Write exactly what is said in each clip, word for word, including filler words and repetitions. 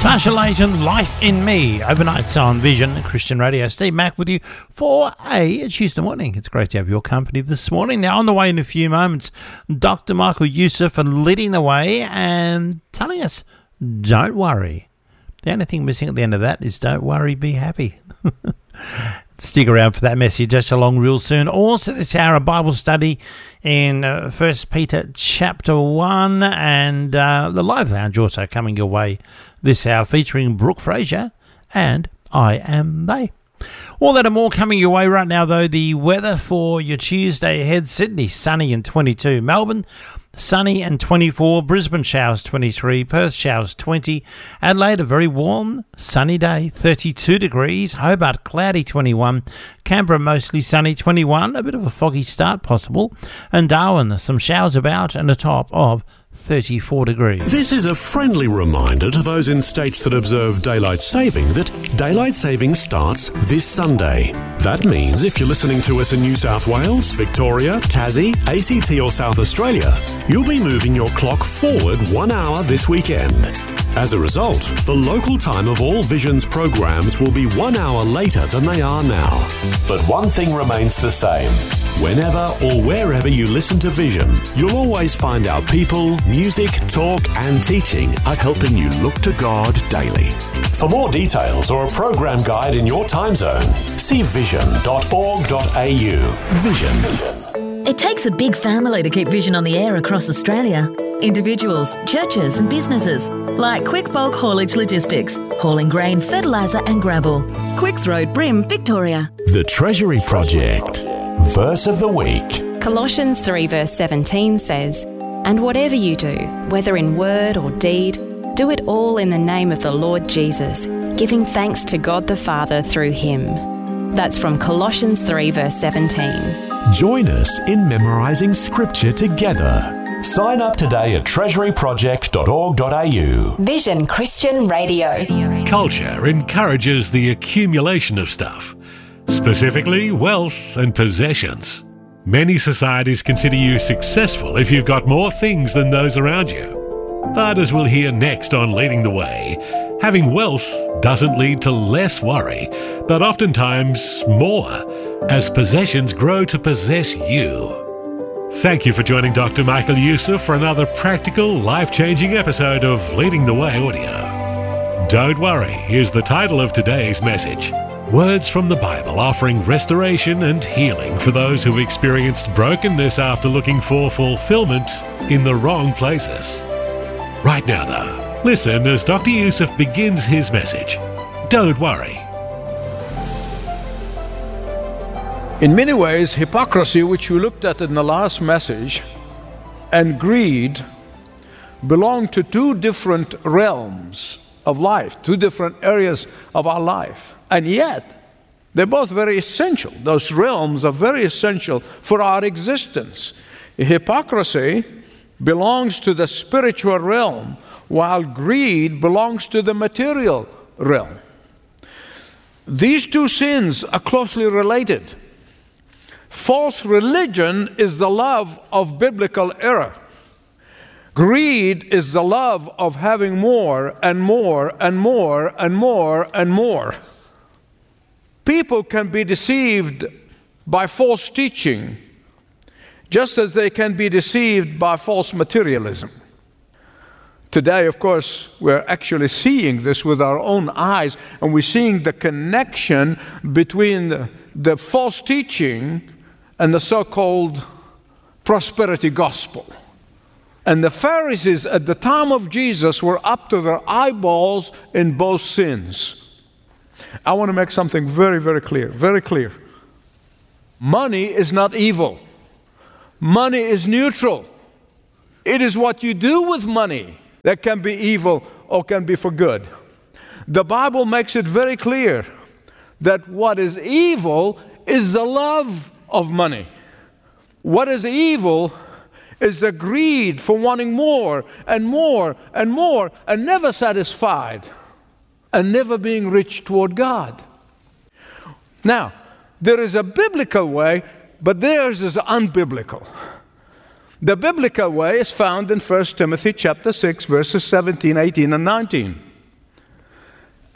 Sasha Layton, Life in Me, overnight on Vision Christian Radio. Steve Mack with you for a Tuesday morning. It's great to have your company this morning. Now, on the way in a few moments, Doctor Michael Youssef and leading the way and telling us, don't worry. The only thing missing at the end of that is don't worry, be happy. Stick around for that message just along real soon. Also this hour, a Bible study in uh, First Peter chapter one, and uh, the Live Lounge also coming your way this hour, featuring Brooke Fraser and I Am They. All that and more coming your way right now, though. The weather for your Tuesday ahead: Sydney, sunny and twenty-two. Melbourne, sunny and twenty-four. Brisbane, showers twenty-three. Perth, showers twenty. Adelaide, a very warm, sunny day, thirty-two degrees. Hobart, cloudy, twenty-one. Canberra, mostly sunny, twenty-one. A bit of a foggy start possible. And Darwin, some showers about and a top of thirty-four degrees. This is a friendly reminder to those in states that observe daylight saving that daylight saving starts this Sunday. That means if you're listening to us in New South Wales, Victoria, Tassie, A C T or South Australia, you'll be moving your clock forward one hour this weekend. As a result, the local time of all Vision's programs will be one hour later than they are now. But one thing remains the same. Whenever or wherever you listen to Vision, you'll always find our people, music, talk and teaching are helping you look to God daily. For more details or a program guide in your time zone, see vision dot org dot a u. Vision. It takes a big family to keep Vision on the air across Australia. Individuals, churches and businesses like Quick Bulk Haulage Logistics, hauling grain, fertiliser and gravel. Quicks Road, Brim, Victoria. The Treasury Project. Verse of the week. Colossians three verse seventeen says, "And whatever you do, whether in word or deed, do it all in the name of the Lord Jesus, giving thanks to God the Father through him." That's from Colossians three verse seventeen. Join us in memorising scripture together. Sign up today at treasury project dot org dot a u. Vision Christian Radio. Culture encourages the accumulation of stuff, specifically wealth and possessions. Many societies consider you successful if you've got more things than those around you. But as we'll hear next on Leading the Way, having wealth doesn't lead to less worry, but oftentimes more, as possessions grow to possess you. Thank you for joining Doctor Michael Youssef for another practical, life-changing episode of Leading the Way audio. Don't worry, here's the title of today's message. Words from the Bible offering restoration and healing for those who've experienced brokenness after looking for fulfillment in the wrong places. Right now, though, listen as Doctor Youssef begins his message. Don't worry. In many ways, hypocrisy, which we looked at in the last message, and greed belong to two different realms of life, two different areas of our life. And yet, they're both very essential. Those realms are very essential for our existence. Hypocrisy belongs to the spiritual realm, while greed belongs to the material realm. These two sins are closely related. False religion is the love of biblical error. Greed is the love of having more and more and more and more and more. People can be deceived by false teaching, just as they can be deceived by false materialism. Today, of course, we're actually seeing this with our own eyes, and we're seeing the connection between the, the false teaching and the so-called prosperity gospel. And the Pharisees at the time of Jesus were up to their eyeballs in both sins. I want to make something very, very clear, very clear. Money is not evil. Money is neutral. It is what you do with money that can be evil or can be for good. The Bible makes it very clear that what is evil is the love of money. What is evil is the greed for wanting more and more and more and never satisfied and never being rich toward God. Now, there is a biblical way, but theirs is unbiblical. The biblical way is found in First Timothy chapter six, verses seventeen, eighteen, and nineteen.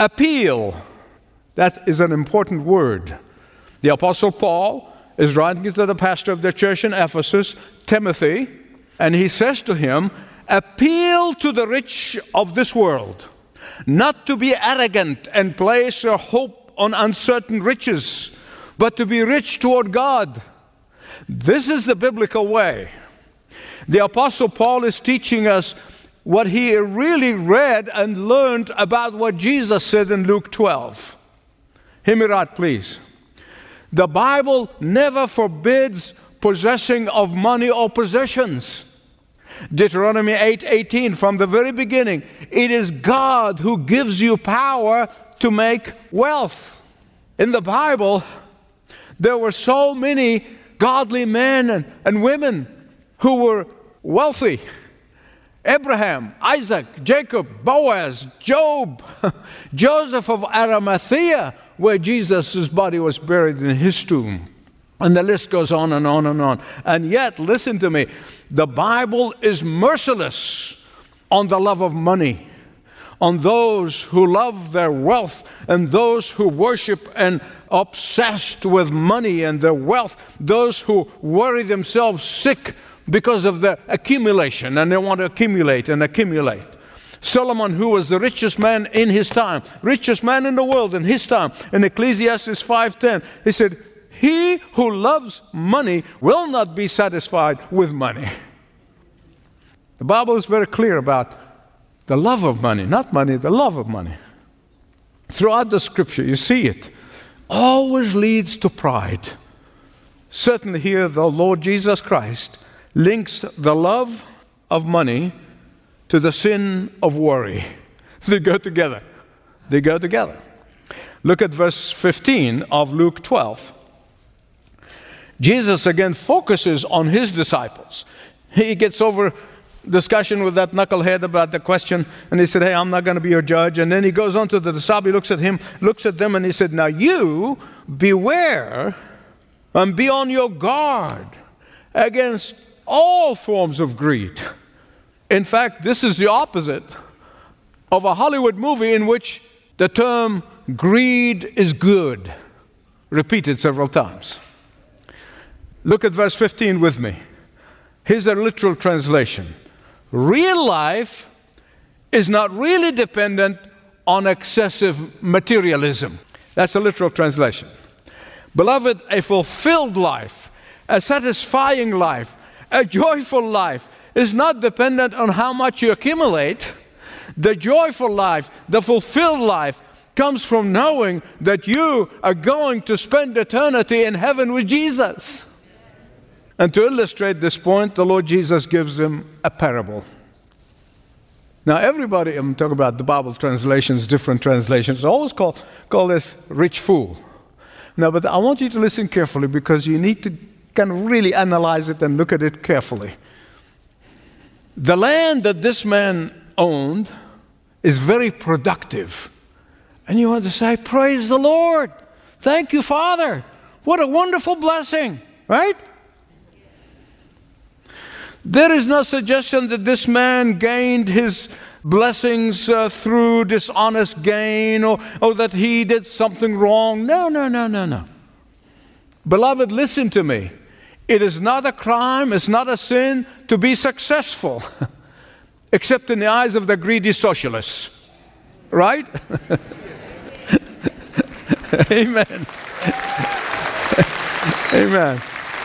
appeal. That is an important word. The Apostle Paul is writing to the pastor of the church in Ephesus, Timothy, and he says to him, appeal to the rich of this world, not to be arrogant and place your hope on uncertain riches, but to be rich toward God. This is the biblical way. The Apostle Paul is teaching us what he really read and learned about what Jesus said in Luke twelve. Hear me right, please. The Bible never forbids possessing of money or possessions. Deuteronomy eight eighteen, from the very beginning, it is God who gives you power to make wealth. In the Bible, there were so many godly men and, and women who were wealthy. Abraham, Isaac, Jacob, Boaz, Job, Joseph of Arimathea, where Jesus' body was buried in his tomb. And the list goes on and on and on. And yet, listen to me, the Bible is merciless on the love of money, on those who love their wealth and those who worship and obsessed with money and their wealth, those who worry themselves sick because of the accumulation, and they want to accumulate and accumulate. Solomon, who was the richest man in his time, richest man in the world in his time, in Ecclesiastes five ten, he said, he who loves money will not be satisfied with money. The Bible is very clear about the love of money, not money, the love of money. Throughout the scripture, you see it, always leads to pride. Certainly here, the Lord Jesus Christ links the love of money to the sin of worry. They go together. They go together. Look at verse fifteen of Luke twelve. Jesus again focuses on his disciples. He gets over discussion with that knucklehead about the question, and he said, hey, I'm not going to be your judge. And then he goes on to the disciple, he looks at him, looks at them, and he said, now you beware and be on your guard against all forms of greed. In fact, this is the opposite of a Hollywood movie in which the term greed is good, repeated several times. Look at verse fifteen with me. Here's a literal translation. Real life is not really dependent on excessive materialism. That's a literal translation. Beloved, a fulfilled life, a satisfying life, a joyful life is not dependent on how much you accumulate. The joyful life, the fulfilled life, comes from knowing that you are going to spend eternity in heaven with Jesus. And to illustrate this point, the Lord Jesus gives them a parable. Now everybody, I'm talking about the Bible translations, different translations, always call, call this rich fool. Now, but I want you to listen carefully because you need to kind of really analyze it and look at it carefully. The land that this man owned is very productive. And you want to say, praise the Lord. Thank you, Father. What a wonderful blessing, right? There is no suggestion that this man gained his blessings uh, through dishonest gain or, or that he did something wrong. No, no, no, no, no. Beloved, listen to me. It is not a crime, it's not a sin to be successful, except in the eyes of the greedy socialists. Right? Amen. Amen.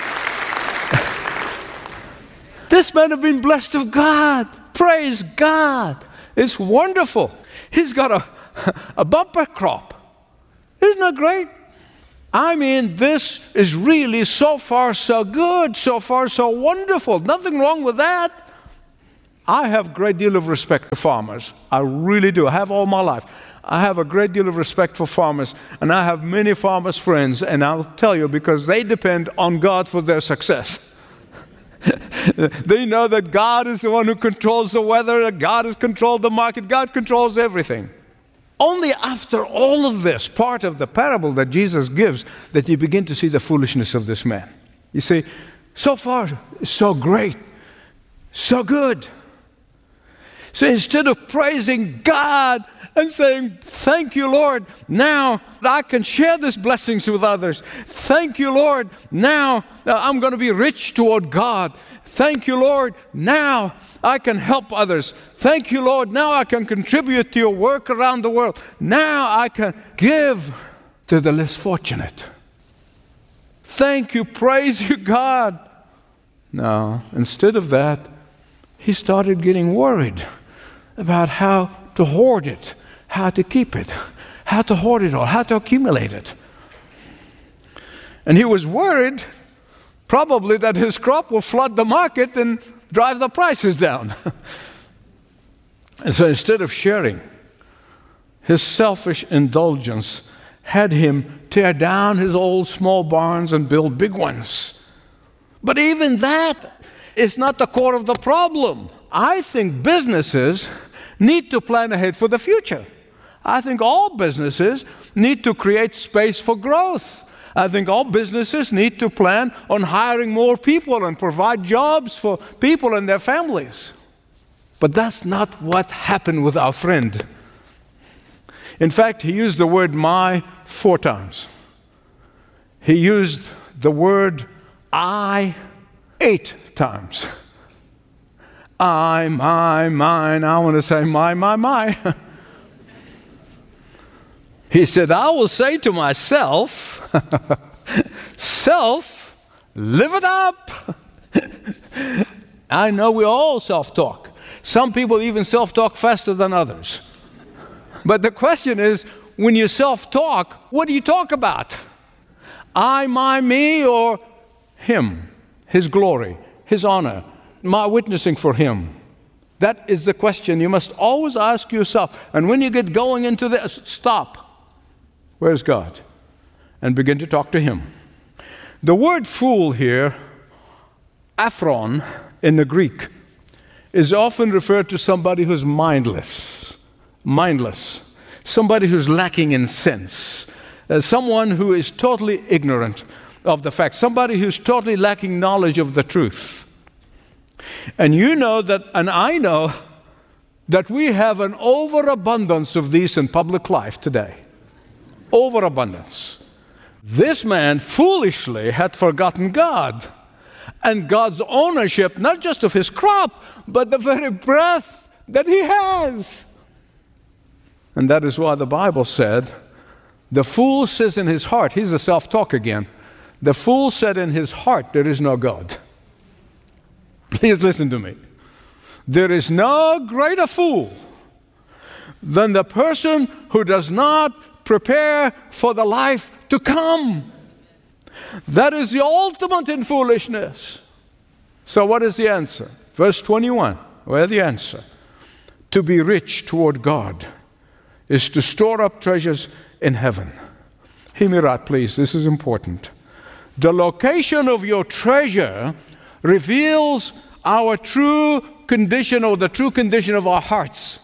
This man has been blessed of God. Praise God. It's wonderful. He's got a, a bumper crop. Isn't that great? I mean, this is really so far so good, so far so wonderful. Nothing wrong with that. I have a great deal of respect for farmers. I really do. I have all my life. I have a great deal of respect for farmers, and I have many farmers' friends, and I'll tell you, because they depend on God for their success. They know that God is the one who controls the weather, that God has controlled the market, God controls everything. Only after all of this, part of the parable that Jesus gives, that you begin to see the foolishness of this man. You see, so far, so great, so good. So instead of praising God and saying, thank you, Lord, now I can share these blessings with others. Thank you, Lord, now I'm going to be rich toward God. Thank you, Lord, now I can help others. Thank you, Lord, now I can contribute to your work around the world. Now I can give to the less fortunate. Thank you, praise you, God. No, instead of that, he started getting worried about how to hoard it, how to keep it, how to hoard it all, how to accumulate it. And he was worried probably that his crop will flood the market and drive the prices down. And so instead of sharing, his selfish indulgence had him tear down his old small barns and build big ones. But even that is not the core of the problem. I think businesses need to plan ahead for the future. I think all businesses need to create space for growth. I think all businesses need to plan on hiring more people and provide jobs for people and their families. But that's not what happened with our friend. In fact, he used the word my four times. He used the word I eight times. I, my, mine. I want to say my, my, my. He said, I will say to myself, self, live it up. I know we all self-talk. Some people even self-talk faster than others. But the question is, when you self-talk, what do you talk about? I, my, me, or him, his glory, his honor, my witnessing for him? That is the question you must always ask yourself. And when you get going into this, stop. Where's God? And begin to talk to him. The word fool here, aphron in the Greek, is often referred to somebody who's mindless. Mindless. Somebody who's lacking in sense. Uh, someone who is totally ignorant of the facts. Somebody who's totally lacking knowledge of the truth. And you know that, and I know, that we have an overabundance of these in public life today. Overabundance. This man foolishly had forgotten God and God's ownership, not just of his crop, but the very breath that he has. And that is why the Bible said, the fool says in his heart, here's the self-talk again, the fool said in his heart, there is no God. Please listen to me. There is no greater fool than the person who does not prepare for the life to come. That is the ultimate in foolishness. So what is the answer? Verse twenty-one, where's the answer? To be rich toward God is to store up treasures in heaven. Hear me right, please. This is important. The location of your treasure reveals our true condition, or the true condition of our hearts.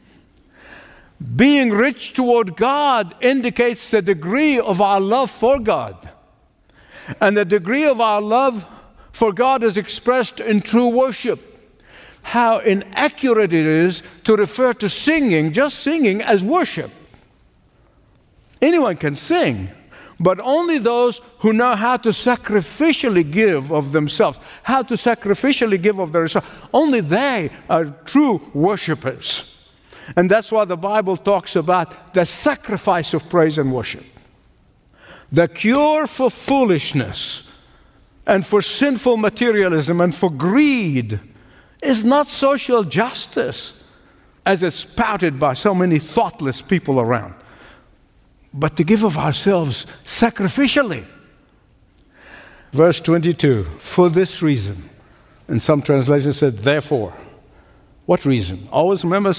Being rich toward God indicates the degree of our love for God. And the degree of our love for God is expressed in true worship. How inaccurate it is to refer to singing, just singing, as worship. Anyone can sing, but only those who know how to sacrificially give of themselves, how to sacrificially give of themselves. Only they are true worshipers. And that's why the Bible talks about the sacrifice of praise and worship. The cure for foolishness and for sinful materialism and for greed is not social justice, as it's spouted by so many thoughtless people around, but to give of ourselves sacrificially. Verse twenty-two, for this reason. And some translations said, therefore. What reason? Always remember